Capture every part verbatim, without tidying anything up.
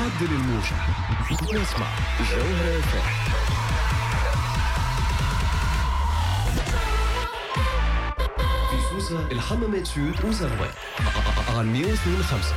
عدل الموجة ونسمع جوهرة اف ام. في سوسة الحمامات سود وزروان على مية واثنين وخمسين.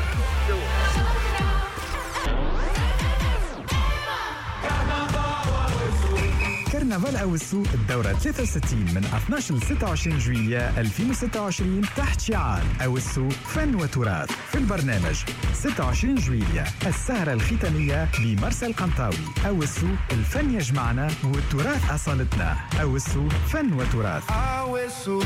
كرنفال أوسو الدورة ثلاثة وستين من اثني عشر ل ستة وعشرين جويلية ألفين وستة وعشرين تحت شعار أوسو فن وتراث. في البرنامج ستة وعشرين جويلية السهرة الختامية بمرسل قنطاوي. أوسو الفن يجمعنا والتراث أصالتنا. أوسو فن وتراث أوسو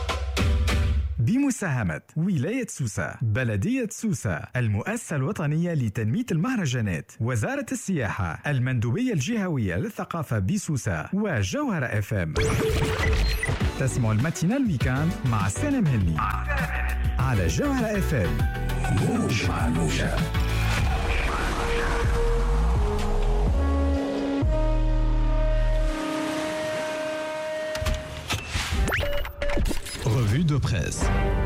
بمساهمة ولاية سوسة، بلدية سوسة، المؤسسة الوطنية لتنمية المهرجانات، وزارة السياحة، المندوبية الجهوية للثقافة بسوسة، وجوهرة اف ام. تسمعوا الماتينال ويكاند مع سالم هلمي على جوهرة اف ام. موج مع الموجة. Revue de presse.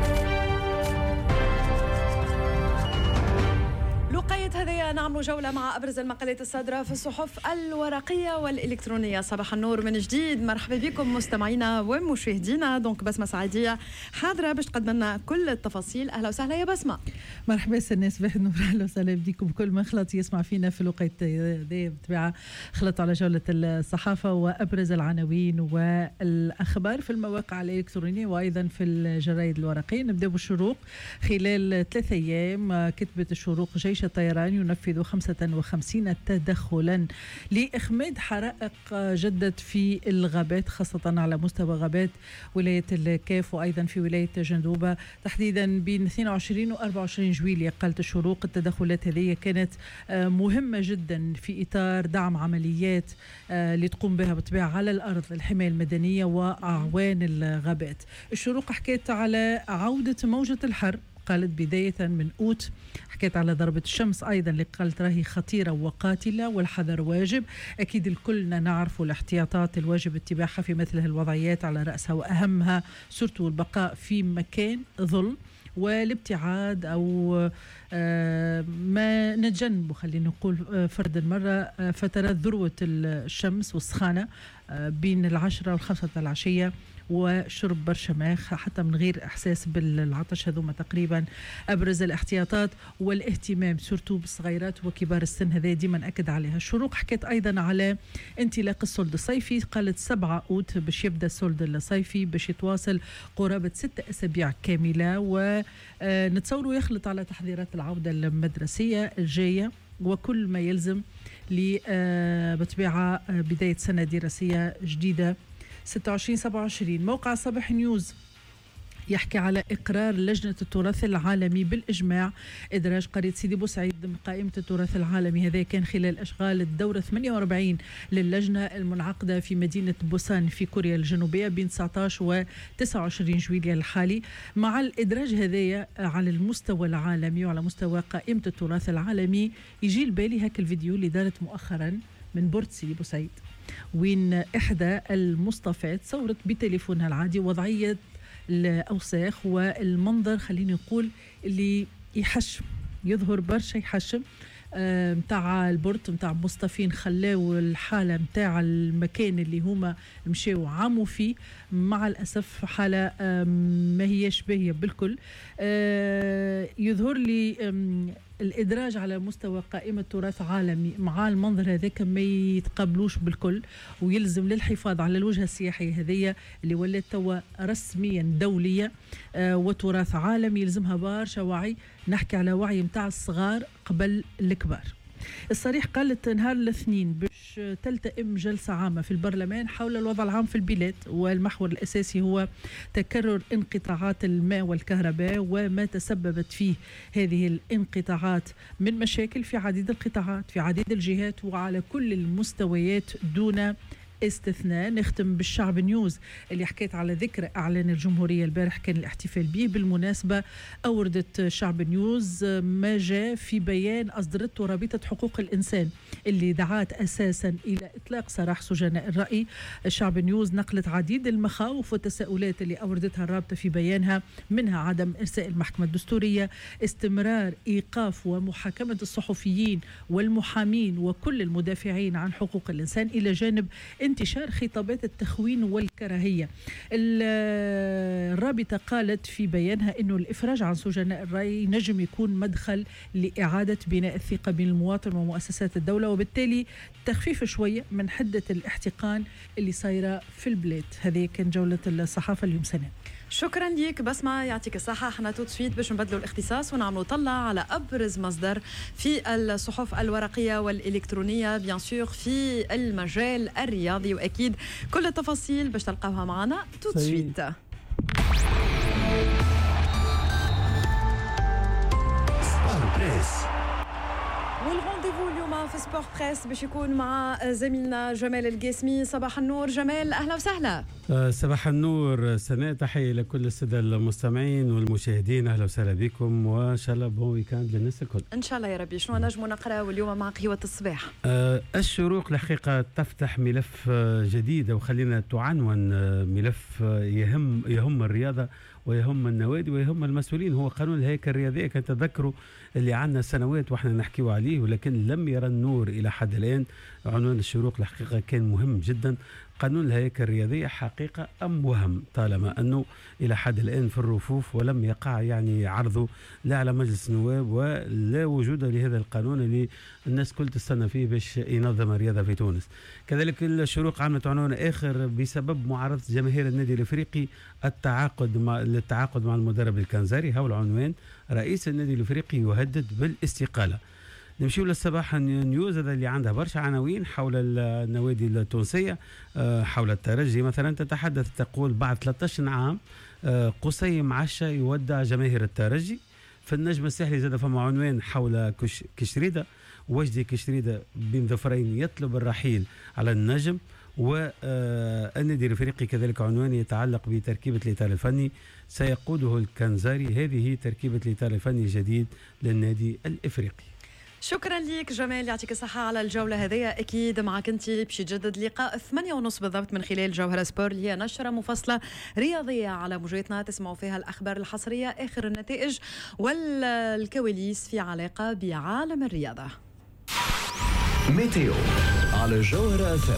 لقيت هذه نعمل جولة مع أبرز المقالات الصادرة في الصحف الورقية والإلكترونية. صباح النور من جديد، مرحبا بكم مستمعينا ومشاهدينا. دونك بسمة سعيدية حاضرة باش تقدم لنا كل التفاصيل. أهلا وسهلا يا بسمة. مرحبا الناس بخير نور. أهلا وسهلا بكم كل من خلط يسمع فينا في الوقت ذي بتبعة خلط على جولة الصحافة وأبرز العناوين والأخبار في المواقع الإلكترونية وأيضا في الجرائد الورقية. نبدأ بالشروق. خلال ثلاثة أيام كتبت الشروق جيش الطيران ينفذ خمسة وخمسين تدخلا لإخماد حرائق جدت في الغابات، خاصة على مستوى غابات ولاية الكاف وأيضا في ولاية جندوبة تحديدا بين اثنين وعشرين و أربعة وعشرين جويلية. قالت الشروق التدخلات هذه كانت مهمة جدا في إطار دعم عمليات اللي تقوم بها بطبيعة على الأرض الحماية المدنية وأعوان الغابات. الشروق حكيت على عودة موجة الحر، قالت بداية من أوت، حكيت على ضربة الشمس أيضا اللي قالت راهي خطيرة وقاتلة والحذر واجب. أكيد الكلنا نعرف الاحتياطات الواجب اتباعها في مثل هالوضعيات، على رأسها وأهمها سورته البقاء في مكان ظل والابتعاد أو ما نتجنبه خلينا نقول فرد المرة فترات ذروة الشمس والسخانة بين العشرة والخمسة العشية، وشرب برشا ماء حتى من غير إحساس بالعطش. هذوما تقريبا أبرز الاحتياطات والاهتمام سورتو بالصغيرات وكبار السن، هذا ديما أكد عليها. الشروق حكيت أيضا على انطلاق السولد الصيفي، قالت سبعة أوت باش يبدأ السولد الصيفي باش يتواصل قرابة ستة أسابيع كاملة، ونتصوروا يخلط على تحضيرات العودة المدرسية الجاية وكل ما يلزم لبطبيعة بداية سنة دراسية جديدة ستة وعشرين سبعة وعشرين. موقع صباح نيوز يحكي على إقرار لجنة التراث العالمي بالإجماع إدراج قرية سيدي بوسعيد ضمن قائمة التراث العالمي. هذا كان خلال أشغال الدورة ثمانية وأربعين للجنة المنعقدة في مدينة بوسان في كوريا الجنوبية بين تسعة عشر و تسعة وعشرين جويلية الحالي. مع الإدراج هذايا على المستوى العالمي وعلى مستوى قائمة التراث العالمي، يجي البالي هاك الفيديو اللي دارت مؤخرا من بورت سيدي بوسعيد، وين إحدى المصطفات صورت بتليفونها العادي وضعية الأوساخ والمنظر خليني نقول اللي يحشم، يظهر برشا يحشم متاع البورت متاع مصطفين، خلاو الحالة متاع المكان اللي هما مشاو عاموا فيه مع الأسف حالة ما هيش باهية بالكل. يظهر لي الإدراج على مستوى قائمة تراث عالمي مع المنظر هذاك ما يتقبلوش بالكل، ويلزم للحفاظ على الوجهة السياحية هذية اللي ولات توا رسميا دولية آه وتراث عالمي، يلزمها برشا وعي. نحكي على وعي متاع الصغار قبل الكبار. الصريح قالت نهار الاثنين باش تلتئم جلسة عامة في البرلمان حول الوضع العام في البلاد، والمحور الأساسي هو تكرر انقطاعات الماء والكهرباء وما تسببت فيه هذه الانقطاعات من مشاكل في عديد القطاعات في عديد الجهات وعلى كل المستويات دون استثناء. نختم بالشعب نيوز اللي حكيت على ذكرى اعلان الجمهوريه البارح كان الاحتفال به. بالمناسبه اوردت شعب نيوز ما جاء في بيان اصدرته رابطه حقوق الانسان اللي دعات أساسا إلى إطلاق سراح سجناء الرأي. الشعب نيوز نقلت عديد المخاوف والتساؤلات اللي أوردتها الرابطة في بيانها، منها عدم إرساء المحكمة الدستورية، استمرار إيقاف ومحاكمة الصحفيين والمحامين وكل المدافعين عن حقوق الإنسان، إلى جانب انتشار خطابات التخوين والكراهية. الرابطة قالت في بيانها أنه الإفراج عن سجناء الرأي نجم يكون مدخل لإعادة بناء الثقة بين المواطن ومؤسسات الدولة، وبالتالي تخفيف شوية من حدة الاحتقان اللي صايرة في البلاد. هذه كان جولة الصحافة اليوم سنة. شكرا ليك بسمة، يعطيك الصحة. احنا تو سويت باش نبدلوا الاختصاص ونعملوا طلع على أبرز مصدر في الصحف الورقية والإلكترونية بيان سور في المجال الرياضي، وأكيد كل التفاصيل باش تلقاوها معنا تو سويت. والرونديفو اليوم في سبور بريس باش يكون مع زميلنا جمال القاسمي. صباح النور جمال، أهلا وسهلا. صباح النور سناء، تحية لكل السادة المستمعين والمشاهدين، أهلا وسهلا بكم، وإن شاء الله بون ويكاند للناس الكل إن شاء الله يا ربي. شنو نجموا نقرأ اليوم مع قهوة الصباح؟ آه الشروق الحقيقة تفتح ملف جديد، وخلينا تعنون ملف يهم يهم الرياضة ويهم النوادي ويهم المسؤولين، هو قانون الهيكل الرياضية. كان تذكروا اللي عنا سنوات واحنا نحكيوا عليه ولكن لم يرى النور إلى حد الآن. عنوان الشروق الحقيقة كان مهم جدا. قانون الهيكل الرياضية حقيقة أم وهم، طالما أنه إلى حد الآن في الرفوف ولم يقع يعني عرضه لا على مجلس النواب ولا وجود لهذا القانون اللي الناس كل تستنى فيه باش ينظم الرياضة في تونس. كذلك الشروق عملت عنوان آخر بسبب معارضة جماهير النادي الإفريقي التعاقد مع للتعاقد مع المدرب الكنزاري. هو العنوان: رئيس النادي الإفريقي يهدد بالاستقالة. نمشيو للصباح نيوز، هذا اللي عندها برشا عناوين حول النوادي التونسية، حول الترجي مثلا. تتحدث تقول بعد ثلاثة عشر عام قصيم عشا يودع جماهير الترجي. في النجم الساحلي زاد فما عنوان حول كشريدة، وجدي كشريدة بين ظفرين يطلب الرحيل على النجم. والنادي الافريقي كذلك عنوان يتعلق بتركيبة الإطار الفني سيقوده الكنزاري. هذه تركيبة الإطار الفني الجديد للنادي الافريقي. شكرا لك جمال، يعطيك الصحة على الجولة هذه. أكيد معك أنت باش يجدد لقاء ثمانية ونص بالضبط من خلال جوهرة سبور، اللي هي نشرة مفصلة رياضية على موجتنا تسمعوا فيها الأخبار الحصرية، آخر النتائج والكواليس في علاقة بعالم الرياضة. ميتيو على جوهرة اف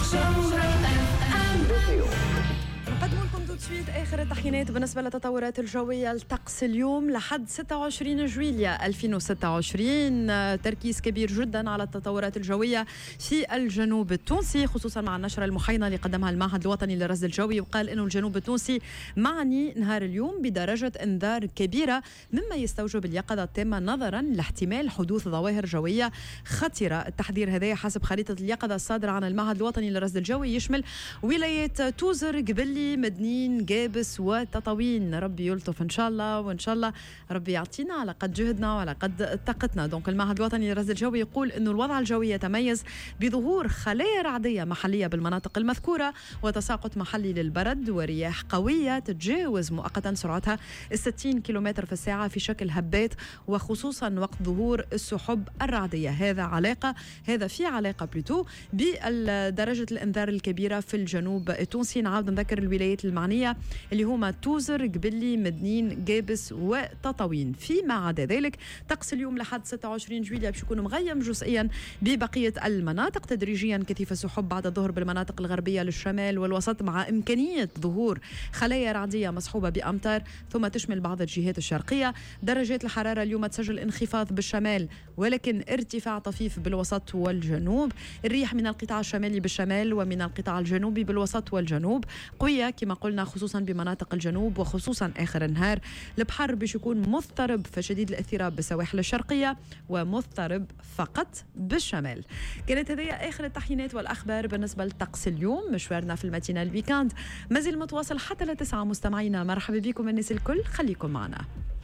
ام. نقدم لكم تو سويت آخر التحيينات بالنسبة للتطورات الجوية. الطقس اليوم لحد ستة وعشرين جويلية ألفين وستة وعشرين، تركيز كبير جدا على التطورات الجوية في الجنوب التونسي، خصوصا مع النشرة المحينة اللي قدمها المعهد الوطني للرصد الجوي، وقال إنه الجنوب التونسي معني نهار اليوم بدرجة إنذار كبيرة، مما يستوجب اليقظة التامة نظرا لاحتمال حدوث ظواهر جوية خطرة. التحذير هذا حسب خريطة اليقظة الصادرة عن المعهد الوطني للرصد الجوي يشمل ولايات توزر، قبلي، مدنين، جابس وتطاوين. ربي يلطف ان شاء الله، وان شاء الله ربي يعطينا على قد جهدنا وعلى قد طاقتنا. دونك المعهد الوطني للرصد الجوي يقول انه الوضع الجوي يتميز بظهور خلايا رعديه محليه بالمناطق المذكوره، وتساقط محلي للبرد، ورياح قويه تتجاوز مؤقتا سرعتها ستين كيلومتر في الساعه في شكل هبات، وخصوصا وقت ظهور السحب الرعديه. هذا علاقه هذا في علاقه بلوتو بدرجه الانذار الكبيره في الجنوب التونسي. نعاود نذكر الولايات المعنيه اللي هما توزر، قبلي، مدنين، جابس وتطاوين. فيما عدا ذلك طقس اليوم لحد ستة وعشرين جويلية باش يكون مغيم جزئيا ببقيه المناطق، تدريجيا كثيف السحب بعد الظهر بالمناطق الغربيه للشمال والوسط، مع امكانيه ظهور خلايا رعديه مصحوبه بامطار، ثم تشمل بعض الجهات الشرقيه. درجات الحراره اليوم تسجل انخفاض بالشمال ولكن ارتفاع طفيف بالوسط والجنوب. الريح من القطاع الشمالي بالشمال ومن القطاع الجنوبي بالوسط والجنوب قويه كما قلنا، خصوصا بمناطق الجنوب وخصوصا آخر النهار. البحر باش يكون مضطرب فشديد الاضطراب بالسواحل الشرقية، ومضطرب فقط بالشمال. كانت هذه آخر التحيينات والأخبار بالنسبة للطقس اليوم. مشوارنا في الماتينا الويكاند مازال متواصل حتى لتسعة. مستمعينا مرحبا بكم الناس الكل، خليكم معنا.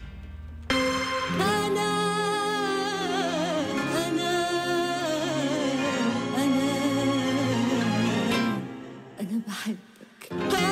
أنا أنا أنا أنا بحبك.